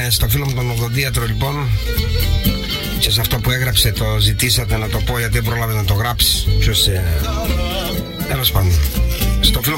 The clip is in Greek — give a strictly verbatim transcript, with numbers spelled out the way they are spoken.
στο φίλο μου τον οδοντίατρο λοιπόν, και σε αυτό που έγραψε το ζητήσατε να το πω γιατί δεν πρόλαβε να το γράψει. Ποιος, ε... τέλος πάντων, στο φίλο